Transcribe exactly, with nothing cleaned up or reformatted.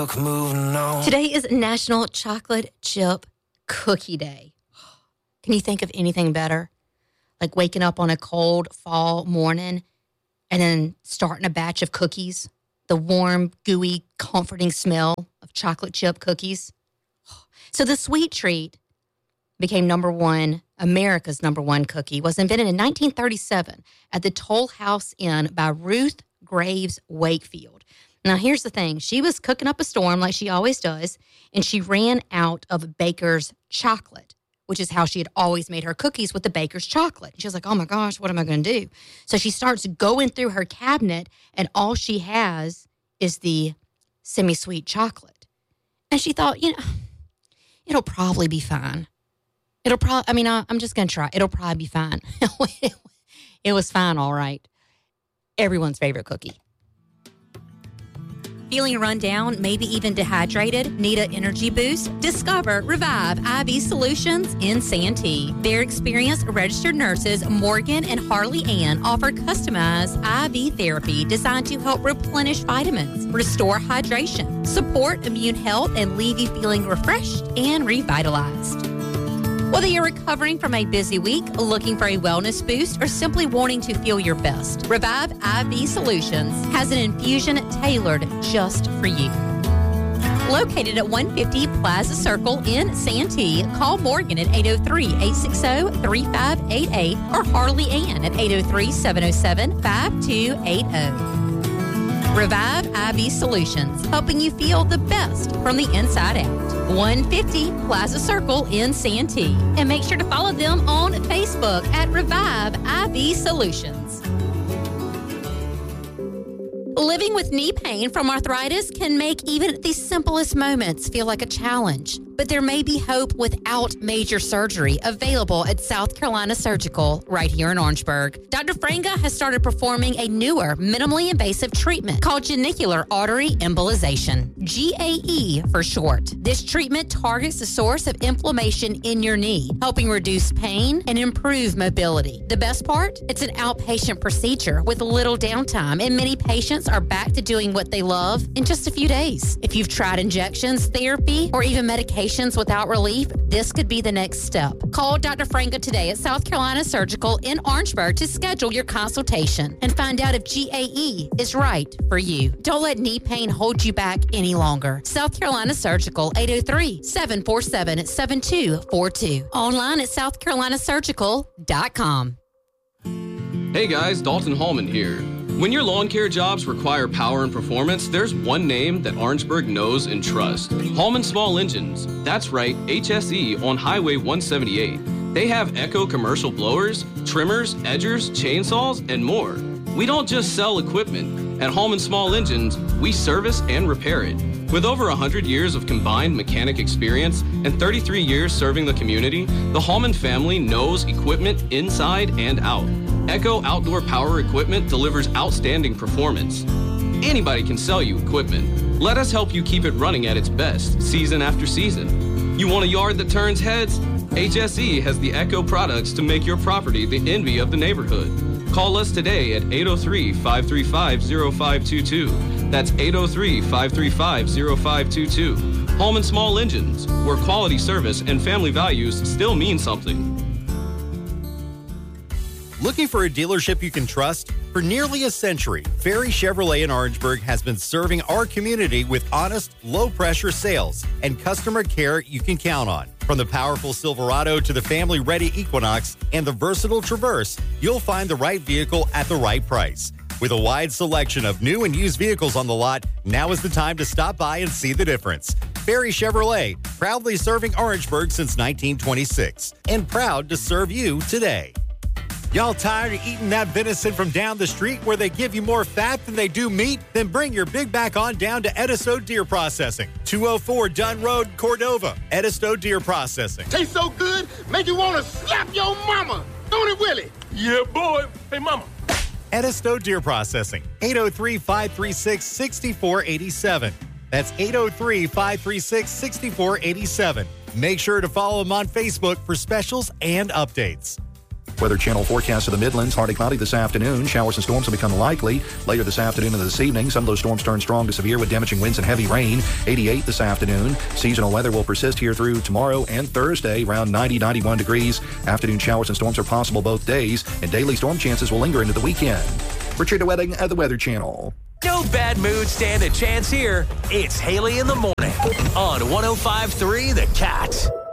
milk, moving on. Today is National Chocolate Chip Cookie Day. Can you think of anything better? Like waking up on a cold fall morning and then starting a batch of cookies. The warm, gooey, comforting smell of chocolate chip cookies. So the sweet treat became number one, America's number one cookie, was invented in nineteen thirty-seven at the Toll House Inn by Ruth Graves Wakefield. Now, here's the thing. She was cooking up a storm like she always does, and she ran out of baker's chocolate, which is how she had always made her cookies, with the baker's chocolate. She was like, oh, my gosh, what am I going to do? So she starts going through her cabinet, and all she has is the semi-sweet chocolate. And she thought, you know, it'll probably be fine. It'll probably, I mean, I, I'm just going to try. It'll probably be fine. It was fine, all right. Everyone's favorite cookie. Feeling run down, maybe even dehydrated? Need an energy boost? Discover Revive I V Solutions in Santee. Their experienced registered nurses, Morgan and Harley Ann, offer customized I V therapy designed to help replenish vitamins, restore hydration, support immune health, and leave you feeling refreshed and revitalized. Whether you're recovering from a busy week, looking for a wellness boost, or simply wanting to feel your best, Revive I V Solutions has an infusion tailored just for you. Located at one fifty Plaza Circle in Santee, call Morgan at eight oh three, eight six oh, three five eight eight or Harley Ann at eight oh three, seven oh seven, five two eight oh. Revive I V Solutions, helping you feel the best from the inside out. one fifty Plaza Circle in Santee. And make sure to follow them on Facebook at Revive I V Solutions. Living with knee pain from arthritis can make even the simplest moments feel like a challenge. But there may be hope without major surgery available at South Carolina Surgical right here in Orangeburg. Doctor Franga has started performing a newer, minimally invasive treatment called genicular artery embolization, G A E for short. This treatment targets the source of inflammation in your knee, helping reduce pain and improve mobility. The best part? It's an outpatient procedure with little downtime, and many patients are back to doing what they love in just a few days. If you've tried injections, therapy, or even medication without relief, this could be the next step. Call Doctor Franga today at South Carolina Surgical in Orangeburg to schedule your consultation and find out if G A E is right for you. Don't let knee pain hold you back any longer. South Carolina Surgical, eight oh three, seven four seven, seven two four two. Online at south carolina surgical dot com. Hey guys, Dalton Hallman here. When your lawn care jobs require power and performance, there's one name that Orangeburg knows and trusts. Hallman Small Engines. That's right, H S E on Highway one seventy-eight. They have Echo commercial blowers, trimmers, edgers, chainsaws, and more. We don't just sell equipment. At Hallman Small Engines, we service and repair it. With over one hundred years of combined mechanic experience and thirty-three years serving the community, the Hallman family knows equipment inside and out. Echo Outdoor Power Equipment delivers outstanding performance. Anybody can sell you equipment. Let us help you keep it running at its best, season after season. You want a yard that turns heads? H S E has the Echo products to make your property the envy of the neighborhood. Call us today at eight oh three, five three five, oh five two two. That's eight oh three, five three five, oh five two two. Hallman Small Engines, where quality service and family values still mean something. Looking for a dealership you can trust? For nearly a century, Ferry Chevrolet in Orangeburg has been serving our community with honest, low-pressure sales and customer care you can count on. From the powerful Silverado to the family-ready Equinox and the versatile Traverse, you'll find the right vehicle at the right price. With a wide selection of new and used vehicles on the lot, now is the time to stop by and see the difference. Ferry Chevrolet, proudly serving Orangeburg since nineteen twenty-six, and proud to serve you today. Y'all tired of eating that venison from down the street where they give you more fat than they do meat? Then bring your big back on down to Edisto Deer Processing, two oh four Dunn Road, Cordova. Edisto Deer Processing. Tastes so good, make you want to slap your mama. Don't it, Willie? Yeah, boy. Hey, mama. Edisto Deer Processing, eight oh three, five three six, six four eight seven. That's eight oh three, five three six, six four eight seven. Make sure to follow them on Facebook for specials and updates. Weather Channel forecast of the Midlands. Partly cloudy this afternoon. Showers and storms will become likely later this afternoon and this evening. Some of those storms turn strong to severe with damaging winds and heavy rain. eighty-eight this afternoon. Seasonal weather will persist here through tomorrow and Thursday, around ninety, ninety-one degrees. Afternoon showers and storms are possible both days, and daily storm chances will linger into the weekend. Richard Wedding at the Weather Channel. No bad mood stand a chance here. It's Haley in the morning on one oh five point three The Cat.